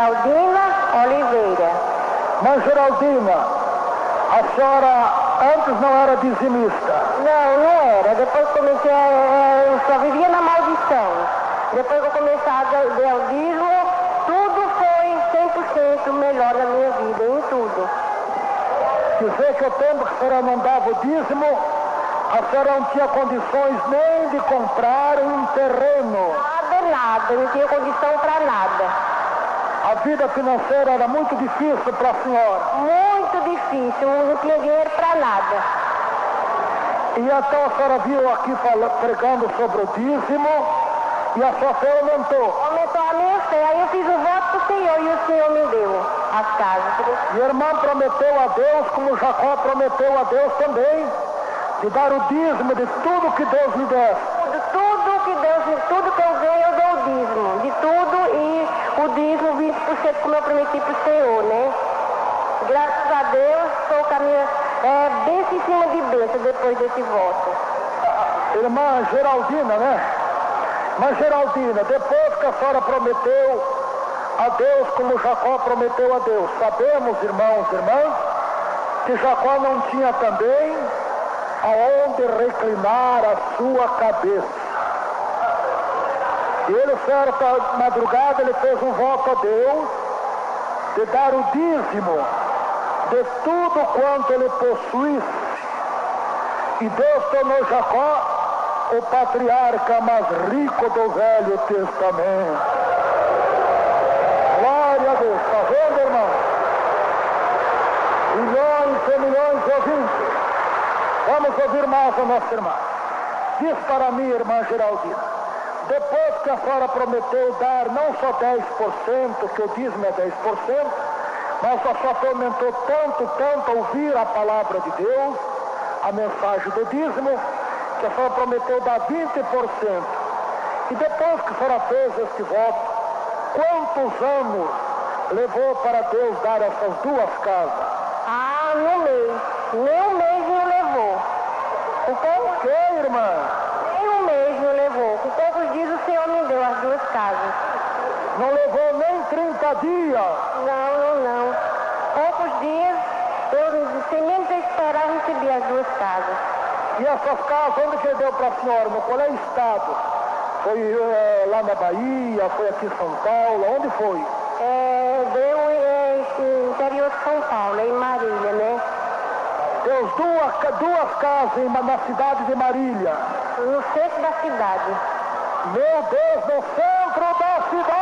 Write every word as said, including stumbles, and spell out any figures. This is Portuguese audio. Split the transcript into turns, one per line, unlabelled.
Geraldina Oliveira.
Mãe Geraldina, a senhora antes não era dizimista?
Não, não era. Depois comecei a... Eu só vivia na maldição. Depois que eu comecei a dar o dízimo, tudo foi cem por cento melhor na minha vida, em tudo.
Dizer que o tempo que a senhora não dava o dízimo, a senhora não tinha condições nem de comprar um terreno.
Nada, nada. Não tinha condição para nada.
A vida financeira era muito difícil para a senhora?
Muito difícil. Não tinha dinheiro para nada.
E então a senhora viu aqui falando, pregando sobre o dízimo e a sua fé aumentou?
Aumentou a minha fé. Aí eu fiz um voto para o Senhor e o Senhor me deu as casas.
E a irmã prometeu a Deus, como Jacó prometeu a Deus também, de dar o dízimo de tudo que Deus lhe desse.
Tudo, tudo que Deus, tudo que eu ganho, eu dou o dízimo. De tudo, e o dízimo vinte por cento como eu prometi para o Senhor, né? Graças a Deus, estou com a minha é, bênção em cima de bênção depois desse voto.
Irmã Geraldina, né? Mas Geraldina, depois que a senhora prometeu a Deus como Jacó prometeu a Deus, sabemos, irmãos e irmãs, que Jacó não tinha também aonde reclinar a sua cabeça. E ele, certa madrugada, ele fez um voto a Deus de dar o dízimo de tudo quanto ele possuísse. E Deus tornou Jacó o patriarca mais rico do Velho Testamento. Glória a Deus. Está vendo, irmão? Milhões e milhões de ouvintes. Vamos ouvir mais a nossa irmã. Diz para mim, irmã Geraldina, depois que a senhora prometeu dar não só dez por cento, que o dízimo é dez por cento, mas a senhora aumentou tanto, tanto a ouvir a palavra de Deus, a mensagem do dízimo, que a senhora prometeu dar vinte por cento. E depois que a senhora fez este voto, quantos anos levou para Deus dar essas duas casas?
Ah, no mês. Nem um mês não levou. Com poucos...
O que, irmã?
Nem um mês não levou. Com poucos dias o Senhor me deu as duas casas.
Não levou nem trinta dias?
Não, não, não. Poucos dias, eu, sem menos esperar, recebi as duas casas.
E essas casas, onde que deu para a senhora? No qual é estado? Foi é, lá na Bahia, foi aqui em São Paulo, onde foi?
É, deu é, no interior de São Paulo, em Marília, né?
Deu duas, duas casas em, na cidade de Marília.
No centro da cidade.
Meu Deus, no centro da cidade!